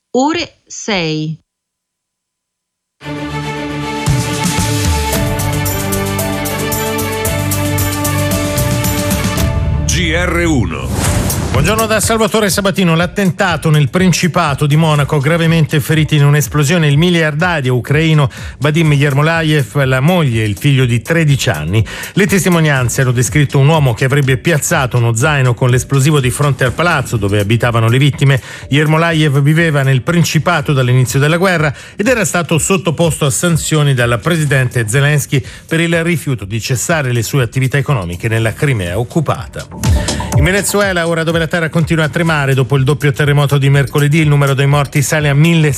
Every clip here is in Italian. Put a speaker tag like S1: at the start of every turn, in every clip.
S1: ore 6.
S2: GR1.
S3: Buongiorno da Salvatore Sabatino. L'attentato nel Principato di Monaco, gravemente feriti in un'esplosione il miliardario ucraino Vadim Yermolayev, la moglie e il figlio di 13 anni. Le testimonianze hanno descritto un uomo che avrebbe piazzato uno zaino con l'esplosivo di fronte al palazzo dove abitavano le vittime. Yermolayev viveva nel Principato dall'inizio della guerra ed era stato sottoposto a sanzioni dal presidente Zelensky per il rifiuto di cessare le sue attività economiche nella Crimea occupata. In Venezuela, ora dove la terra continua a tremare dopo il doppio terremoto di mercoledì, il numero dei morti sale a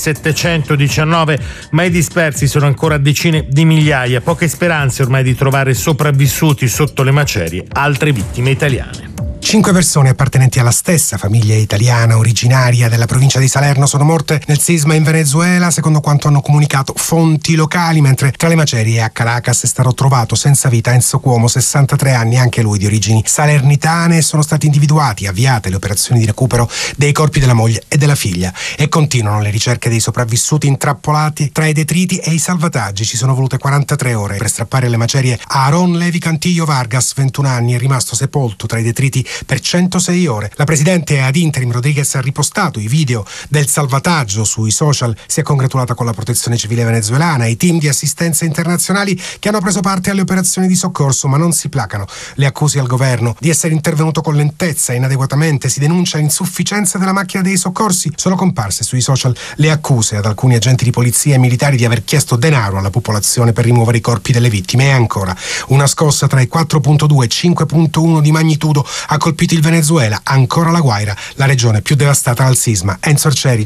S3: 1719, ma i dispersi sono ancora decine di migliaia. Poche speranze ormai di trovare sopravvissuti sotto le macerie, altre vittime italiane.
S4: 5 persone appartenenti alla stessa famiglia italiana originaria della provincia di Salerno sono morte nel sisma in Venezuela, secondo quanto hanno comunicato fonti locali, mentre tra le macerie a Caracas è stato trovato senza vita Enzo Cuomo, 63 anni, anche lui di origini salernitane. Sono stati individuati, avviate le operazioni di recupero dei corpi della moglie e della figlia e continuano le ricerche dei sopravvissuti intrappolati tra i detriti e i salvataggi. Ci sono volute 43 ore per strappare le macerie. Aaron Levi Cantillo Vargas, 21 anni, è rimasto sepolto tra i detriti per 106 ore. La presidente ad interim Rodriguez ha ripostato i video del salvataggio sui social, si è congratulata con la protezione civile venezuelana e i team di assistenza internazionali che hanno preso parte alle operazioni di soccorso, ma non si placano le accuse al governo di essere intervenuto con lentezza e inadeguatamente. Si denuncia l'insufficienza della macchina dei soccorsi. Sono comparse sui social le accuse ad alcuni agenti di polizia e militari di aver chiesto denaro alla popolazione per rimuovere i corpi delle vittime. E ancora una scossa tra i 4.2 e 5.1 di magnitudo ha colpito il Venezuela, ancora la Guaira, la regione più devastata dal sisma. Enzo Arcieri,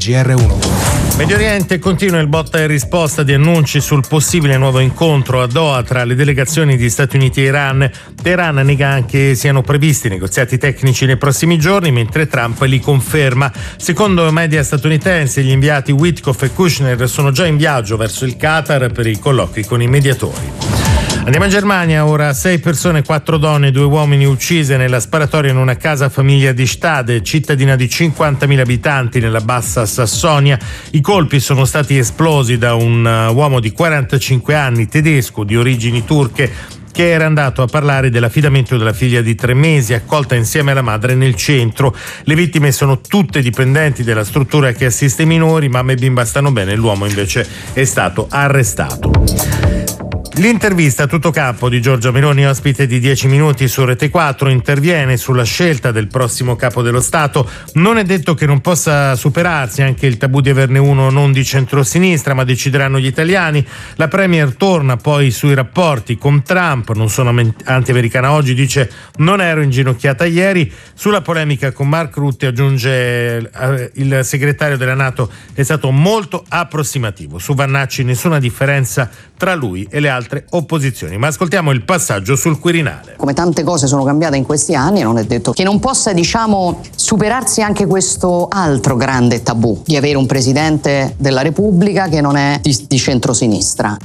S4: GR1.
S3: Medio Oriente continua il botta e risposta di annunci sul possibile nuovo incontro a Doha tra le delegazioni di Stati Uniti e Iran. Teheran nega che siano previsti negoziati tecnici nei prossimi giorni, mentre Trump li conferma. Secondo media statunitensi, gli inviati Witkoff e Kushner sono già in viaggio verso il Qatar per i colloqui con i mediatori. Andiamo in Germania, ora 6 persone, 4 donne e 2 uomini uccise nella sparatoria in una casa famiglia di Stade, cittadina di 50.000 abitanti nella Bassa Sassonia. I colpi sono stati esplosi da un uomo di 45 anni, tedesco di origini turche, che era andato a parlare dell'affidamento della figlia di 3 mesi, accolta insieme alla madre nel centro. Le vittime sono tutte dipendenti della struttura che assiste i minori, mamma e bimba stanno bene, l'uomo invece è stato arrestato. L'intervista a tutto campo di Giorgia Meloni, ospite di 10 minuti su Rete 4, interviene sulla scelta del prossimo capo dello Stato. Non è detto che non possa superarsi anche il tabù di averne uno non di centrosinistra, ma decideranno gli italiani. La Premier torna poi sui rapporti con Trump, non sono anti-americana oggi, dice non ero inginocchiata ieri. Sulla polemica con Mark Rutte aggiunge il segretario della NATO è stato molto approssimativo. Su Vannacci nessuna differenza tra lui e le altre opposizioni. Ma ascoltiamo il passaggio sul Quirinale.
S5: Come tante cose sono cambiate in questi anni, non è detto che non possa, superarsi anche questo altro grande tabù di avere un presidente della Repubblica che non è di centrosinistra.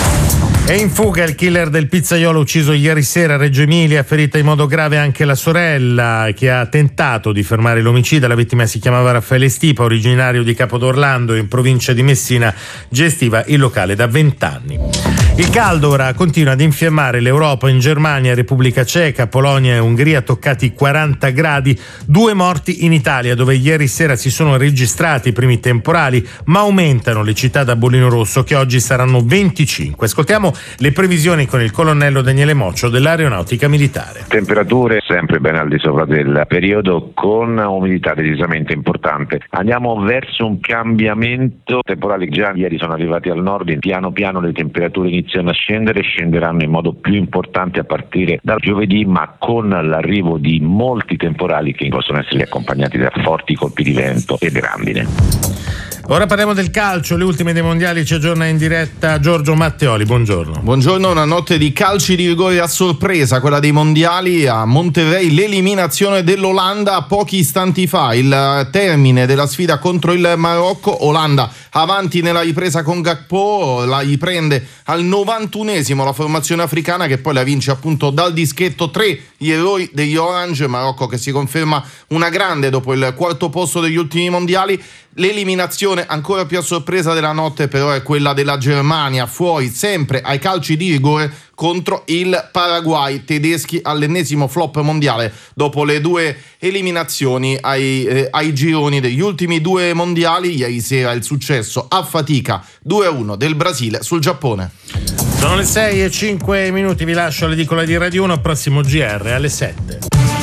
S3: È in fuga il killer del pizzaiolo ucciso ieri sera a Reggio Emilia, ferita in modo grave anche la sorella che ha tentato di fermare l'omicida. La vittima si chiamava Raffaele Stipa, originario di Capodorlando in provincia di Messina, gestiva il locale da 20 anni. Il caldo ora continua ad infiammare l'Europa. In Germania, Repubblica Ceca, Polonia e Ungheria toccati i 40 gradi, 2 morti in Italia dove ieri sera si sono registrati i primi temporali, ma aumentano le città da bollino rosso che oggi saranno 25. Ascoltiamo le previsioni con il colonnello Daniele Moccio dell'Aeronautica Militare.
S6: Temperature sempre ben al di sopra del periodo con umidità decisamente importante. Andiamo verso un cambiamento temporale. Già ieri sono arrivati al nord, piano piano le temperature iniziano a scendere, scenderanno in modo più importante a partire dal giovedì, ma con l'arrivo di molti temporali che possono essere accompagnati da forti colpi di vento e grandine.
S3: Ora parliamo del calcio, le ultime dei mondiali, ci aggiorna in diretta Giorgio Matteoli, buongiorno.
S7: Buongiorno, una notte di calci di rigore a sorpresa, quella dei mondiali a Monterrey, l'eliminazione dell'Olanda pochi istanti fa, il termine della sfida contro il Marocco, Olanda avanti nella ripresa con Gakpo, la riprende al 91esimo la formazione africana che poi la vince appunto dal dischetto, 3 gli eroi degli Orange, Marocco che si conferma una grande dopo il quarto posto degli ultimi mondiali. L'eliminazione L'eliminazione ancora più a sorpresa della notte però è quella della Germania, fuori sempre ai calci di rigore contro il Paraguay. Tedeschi all'ennesimo flop mondiale dopo le 2 eliminazioni ai gironi degli ultimi 2 mondiali. Ieri sera il successo a fatica 2-1 del Brasile sul Giappone.
S3: Sono le 6:05, vi lascio all'edicola di Radio 1, prossimo GR alle 7.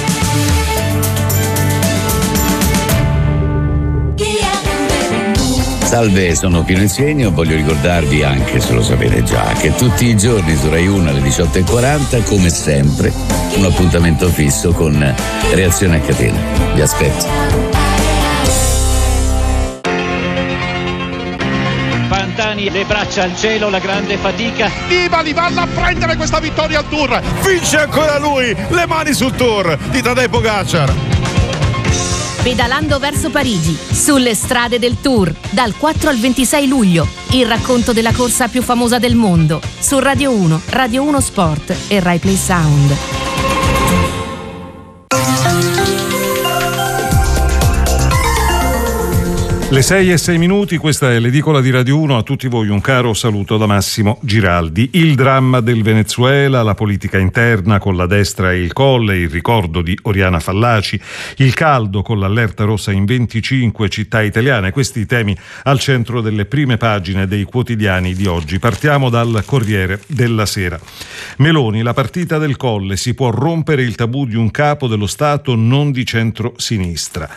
S1: Salve, sono Pino Insegno. Voglio ricordarvi, anche se lo sapete già, che tutti i giorni su Rai 1 alle 18:40, come sempre, un appuntamento fisso con Reazione a Catena. Vi aspetto.
S8: Pantani, le braccia al cielo, la grande fatica.
S2: Nibali va a prendere questa vittoria al Tour. Vince ancora lui. Le mani sul Tour di Tadej Pogacar.
S9: Pedalando verso Parigi, sulle strade del Tour, dal 4 al 26 luglio. Il racconto della corsa più famosa del mondo, su Radio 1, Radio 1 Sport e Rai Play Sound.
S10: Le 6:06, questa è l'edicola di Radio 1. A tutti voi un caro saluto da Massimo Giraldi. Il dramma del Venezuela, la politica interna con la destra e il Colle, il ricordo di Oriana Fallaci, il caldo con l'allerta rossa in 25 città italiane, questi temi al centro delle prime pagine dei quotidiani di oggi. Partiamo dal Corriere della Sera. Meloni, la partita del Colle, si può rompere il tabù di un capo dello Stato non di centro-sinistra.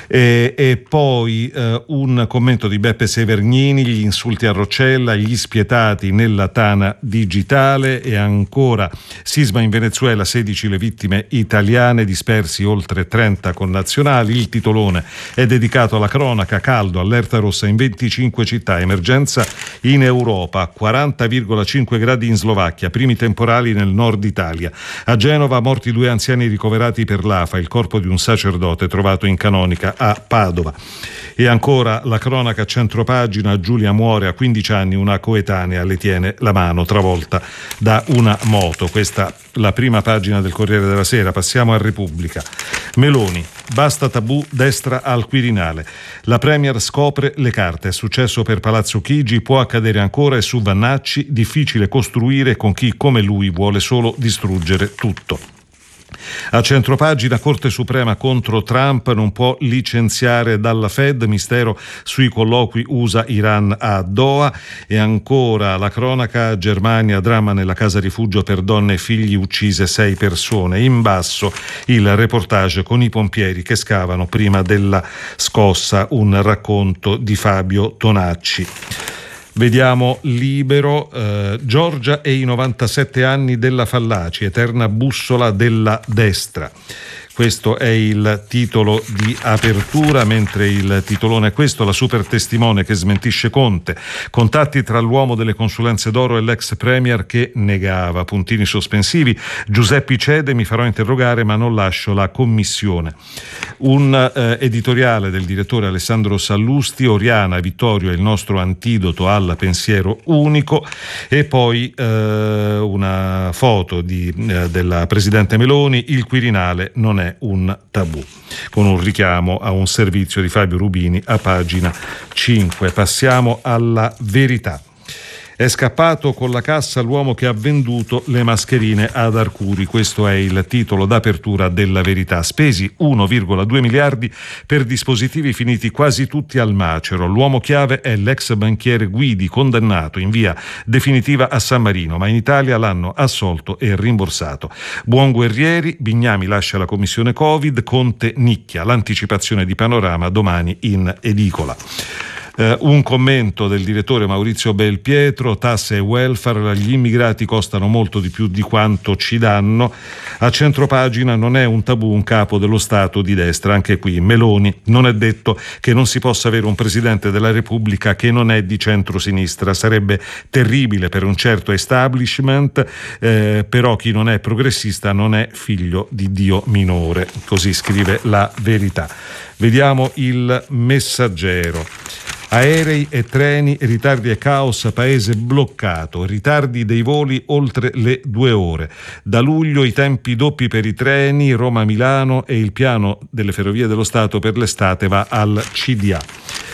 S10: E poi un commento di Beppe Severnini, gli insulti a Roccella, gli spietati nella tana digitale, e ancora sisma in Venezuela, 16 le vittime italiane, dispersi oltre 30 connazionali. Il titolone è dedicato alla cronaca, caldo, allerta rossa in 25 città, emergenza in Europa, 40,5 gradi in Slovacchia, primi temporali nel nord Italia. A Genova morti 2 anziani ricoverati per l'AFA, il corpo di un sacerdote trovato in canonica a Padova. E ancora la cronaca a centropagina, Giulia muore a 15 anni, una coetanea le tiene la mano travolta da una moto. Questa la prima pagina del Corriere della Sera. Passiamo a Repubblica. Meloni, basta tabù, destra al Quirinale. La Premier scopre le carte, è successo per Palazzo Chigi, può accadere ancora, e su Vannacci, difficile costruire con chi come lui vuole solo distruggere tutto. A centropagina, Corte Suprema contro Trump, non può licenziare dalla Fed, mistero sui colloqui USA-Iran a Doha. E ancora la cronaca, Germania, dramma nella casa rifugio per donne e figli, uccise 6 persone. In basso il reportage con i pompieri che scavano prima della scossa, un racconto di Fabio Tonacci. Vediamo Libero, Giorgia e i 97 anni della Fallaci, eterna bussola della destra. Questo è il titolo di apertura, mentre il titolone è questo: la super testimone che smentisce Conte, contatti tra l'uomo delle consulenze d'oro e l'ex premier che negava, puntini sospensivi, Giuseppe cede, mi farò interrogare ma non lascio la commissione. Un editoriale del direttore Alessandro Sallusti, Oriana, Vittorio è il nostro antidoto al pensiero unico, e poi una foto della presidente Meloni, il Quirinale non è un tabù, con un richiamo a un servizio di Fabio Rubini a pagina 5. Passiamo alla Verità. È scappato con la cassa l'uomo che ha venduto le mascherine ad Arcuri. Questo è il titolo d'apertura della Verità. Spesi 1,2 miliardi per dispositivi finiti quasi tutti al macero. L'uomo chiave è l'ex banchiere Guidi, condannato in via definitiva a San Marino, ma in Italia l'hanno assolto e rimborsato. Buon Guerrieri, Bignami lascia la commissione Covid, Conte nicchia. L'anticipazione di Panorama domani in edicola. Un commento del direttore Maurizio Belpietro, tasse e welfare, gli immigrati costano molto di più di quanto ci danno. A centropagina, non è un tabù un capo dello Stato di destra, anche qui Meloni, non è detto che non si possa avere un Presidente della Repubblica che non è di centrosinistra, sarebbe terribile per un certo establishment, però chi non è progressista non è figlio di Dio minore, così scrive la Verità. Vediamo il Messaggero. Aerei e treni, ritardi e caos, paese bloccato, ritardi dei voli oltre le 2 ore. Da luglio i tempi doppi per i treni Roma-Milano, e il piano delle Ferrovie dello Stato per l'estate va al CDA.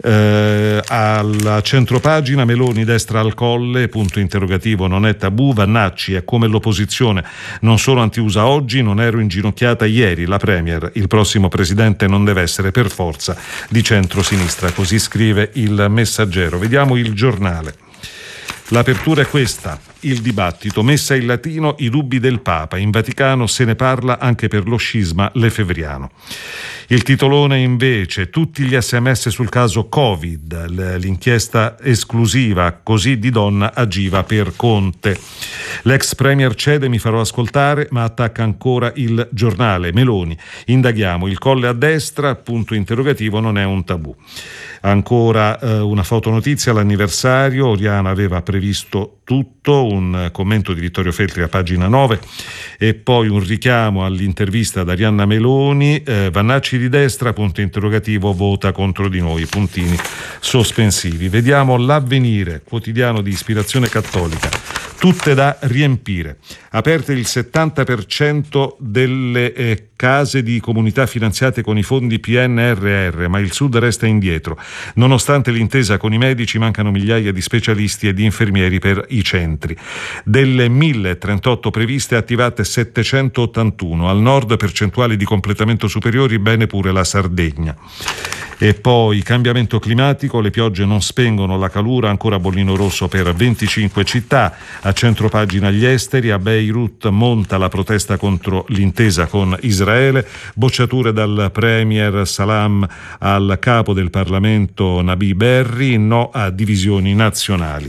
S10: Alla centropagina Meloni destra al colle, punto interrogativo, non è tabù, Vannacci è come l'opposizione, non sono anti-USA oggi, non ero inginocchiata ieri, la Premier, il prossimo presidente non deve essere per forza di centrosinistra, così scrive il Messaggero. Vediamo il Giornale. L'apertura è questa, il dibattito, messa in latino i dubbi del Papa, in Vaticano se ne parla anche per lo scisma lefebvriano. Il titolone invece, tutti gli sms sul caso Covid, l'inchiesta esclusiva, così Di Donna agiva per Conte. L'ex premier cede, mi farò ascoltare, ma attacca ancora il Giornale. Meloni, indaghiamo, il colle a destra, punto interrogativo, non è un tabù. Ancora una fotonotizia, l'anniversario, Oriana aveva previsto tutto, un commento di Vittorio Feltri a pagina 9 e poi un richiamo all'intervista ad Arianna Meloni, Vannacci di destra, punto interrogativo, vota contro di noi, puntini sospensivi. Vediamo l'Avvenire, quotidiano di ispirazione cattolica, tutte da riempire. Aperte il 70% delle case di comunità finanziate con i fondi PNRR, ma il Sud resta indietro. Nonostante l'intesa con i medici, mancano migliaia di specialisti e di infermieri per i centri. Delle 1038 previste, attivate 781. Al nord percentuali di completamento superiori, bene pure la Sardegna. E poi cambiamento climatico, le piogge non spengono la calura, ancora bollino rosso per 25 città. A centropagina gli esteri, a Beirut monta la protesta contro l'intesa con Israele, bocciature dal premier Salam al capo del Parlamento Nabi Berri, no a divisioni nazionali.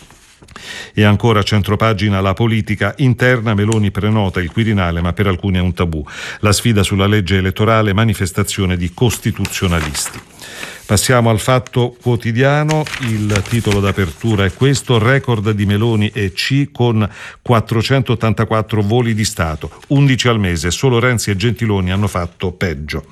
S10: E ancora centropagina la politica interna, Meloni prenota il Quirinale ma per alcuni è un tabù. La sfida sulla legge elettorale, manifestazione di costituzionalisti. Passiamo al Fatto Quotidiano, il titolo d'apertura è questo, record di Meloni e C con 484 voli di Stato, 11 al mese, solo Renzi e Gentiloni hanno fatto peggio.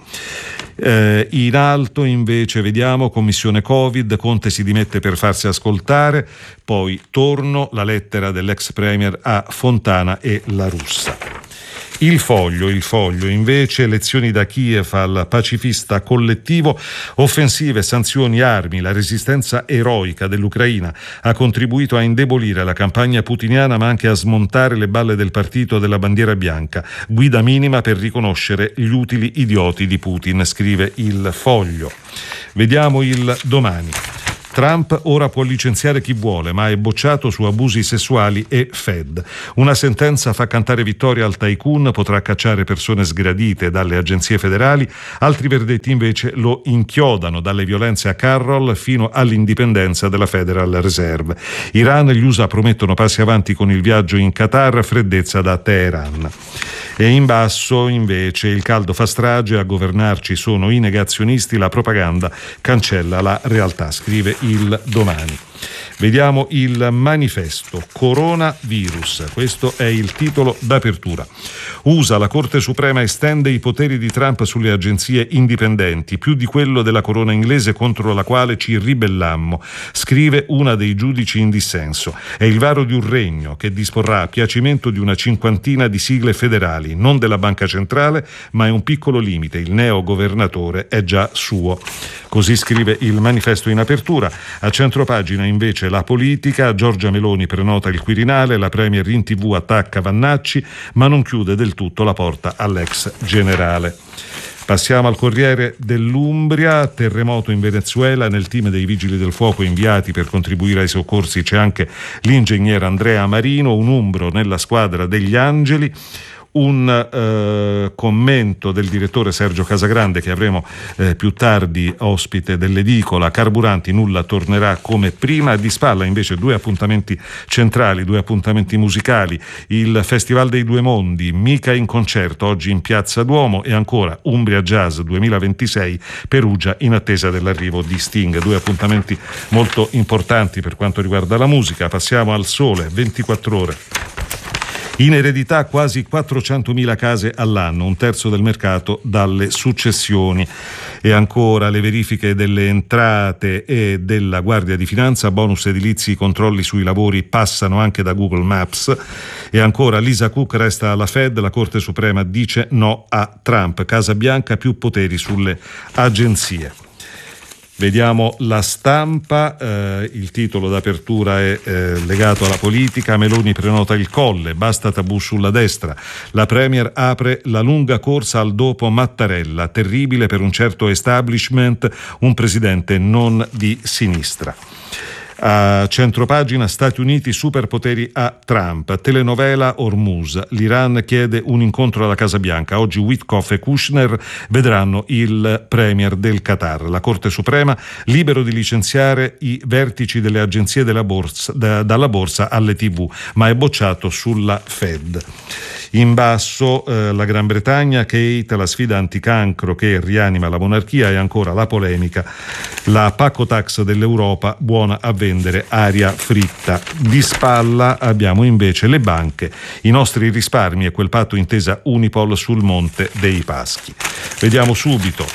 S10: In alto invece vediamo commissione Covid, Conte si dimette per farsi ascoltare, poi torno, la lettera dell'ex premier a Fontana e La Russa. Il foglio invece, lezioni da Kiev al pacifista collettivo, offensive, sanzioni, armi, la resistenza eroica dell'Ucraina ha contribuito a indebolire la campagna putiniana ma anche a smontare le balle del partito della bandiera bianca, guida minima per riconoscere gli utili idioti di Putin, scrive il foglio. Vediamo il Domani. Trump ora può licenziare chi vuole, ma è bocciato su abusi sessuali e Fed. Una sentenza fa cantare vittoria al tycoon, potrà cacciare persone sgradite dalle agenzie federali, altri verdetti invece lo inchiodano, dalle violenze a Carroll fino all'indipendenza della Federal Reserve. Iran, gli USA promettono passi avanti con il viaggio in Qatar, freddezza da Teheran. E in basso invece il caldo fa strage, a governarci sono i negazionisti, la propaganda cancella la realtà, scrive il Domani. Vediamo il Manifesto. Coronavirus, questo è il titolo d'apertura. USA, la Corte Suprema estende i poteri di Trump sulle agenzie indipendenti, più di quello della corona inglese contro la quale ci ribellammo, scrive una dei giudici in dissenso. È il varo di un regno che disporrà a piacimento di una cinquantina di sigle federali, non della Banca Centrale, ma è un piccolo limite, il neo-governatore è già suo. Così scrive il Manifesto in apertura. A centropagina invece la politica, Giorgia Meloni prenota il Quirinale, la premier in TV attacca Vannacci, ma non chiude del tutto la porta all'ex generale. Passiamo al Corriere dell'Umbria, terremoto in Venezuela, nel team dei vigili del fuoco inviati per contribuire ai soccorsi c'è anche l'ingegnere Andrea Marino, un umbro nella squadra degli Angeli. Un commento del direttore Sergio Casagrande, che avremo più tardi ospite dell'edicola. Carburanti, nulla tornerà come prima. Di spalla invece due appuntamenti centrali, due appuntamenti musicali: il Festival dei Due Mondi, Mica in concerto oggi in Piazza Duomo, e ancora Umbria Jazz 2026, Perugia in attesa dell'arrivo di Sting. Due appuntamenti molto importanti per quanto riguarda la musica. Passiamo al Sole 24 Ore. In eredità quasi 400.000 case all'anno, un terzo del mercato dalle successioni. E ancora le verifiche delle entrate e della Guardia di Finanza, bonus edilizi, i controlli sui lavori passano anche da Google Maps. E ancora Lisa Cook resta alla Fed, la Corte Suprema dice no a Trump, Casa Bianca più poteri sulle agenzie. Vediamo La Stampa, il titolo d'apertura è legato alla politica. Meloni prenota il Colle, basta tabù sulla destra. La Premier apre la lunga corsa al dopo Mattarella, terribile per un certo establishment, un presidente non di sinistra. A centropagina, Stati Uniti, superpoteri a Trump, telenovela Hormuz, l'Iran chiede un incontro alla Casa Bianca, oggi Witkoff e Kushner vedranno il premier del Qatar, la Corte Suprema libero di licenziare i vertici delle agenzie della borsa, dalla borsa alle TV, ma è bocciato sulla Fed. In basso la Gran Bretagna, Kate, la sfida anticancro che rianima la monarchia, e ancora la polemica, la pacco tax dell'Europa buona a vendere aria fritta. Di spalla abbiamo invece le banche, i nostri risparmi e quel patto intesa Unipol sul Monte dei Paschi. Vediamo subito.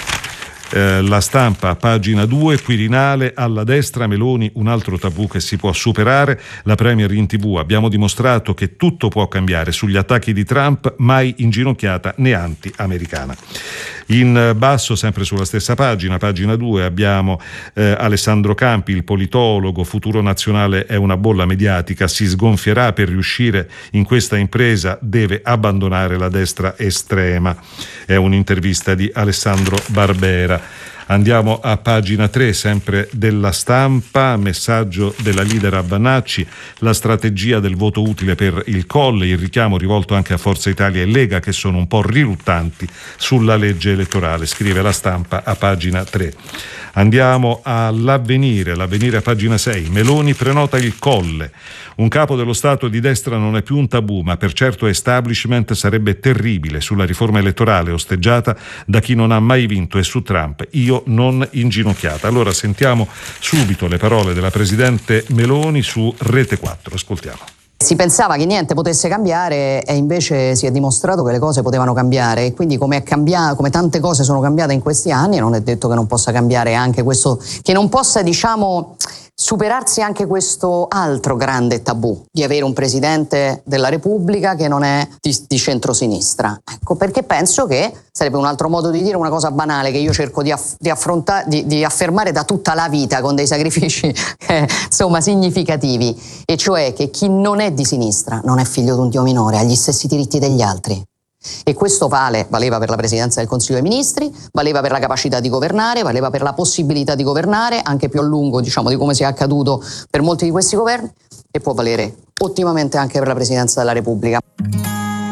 S10: La Stampa, pagina 2, Quirinale, alla destra Meloni, un altro tabù che si può superare, la Premier in TV, abbiamo dimostrato che tutto può cambiare, sugli attacchi di Trump mai inginocchiata né anti-americana. In basso, sempre sulla stessa pagina 2, abbiamo Alessandro Campi, il politologo, futuro nazionale è una bolla mediatica, si sgonfierà per riuscire in questa impresa, deve abbandonare la destra estrema. È un'intervista di Alessandro Barbera. Andiamo a pagina 3, sempre della Stampa, messaggio della leader Abbannacci, la strategia del voto utile per il Colle, il richiamo rivolto anche a Forza Italia e Lega che sono un po' riluttanti sulla legge elettorale, scrive la Stampa a pagina 3. Andiamo all'Avvenire, l'Avvenire a pagina 6, Meloni prenota il Colle, un capo dello Stato di destra non è più un tabù, ma per certo establishment sarebbe terribile, sulla riforma elettorale osteggiata da chi non ha mai vinto e su Trump, io non inginocchiata. Allora sentiamo subito le parole della Presidente Meloni su Rete 4, ascoltiamo.
S5: Si pensava che niente potesse cambiare e invece si è dimostrato che le cose potevano cambiare, e quindi come tante cose sono cambiate in questi anni, non è detto che non possa cambiare anche questo, che non possa, diciamo, superarsi anche questo altro grande tabù di avere un Presidente della Repubblica che non è di centrosinistra. Ecco, perché penso che sarebbe un altro modo di dire una cosa banale che io cerco di affermare da tutta la vita con dei sacrifici insomma significativi, e cioè che chi non è di sinistra non è figlio di un Dio minore, ha gli stessi diritti degli altri. E questo valeva per la Presidenza del Consiglio dei Ministri, valeva per la capacità di governare, valeva per la possibilità di governare, anche più a lungo, diciamo, di come sia accaduto per molti di questi governi, e può valere ottimamente anche per la Presidenza della Repubblica.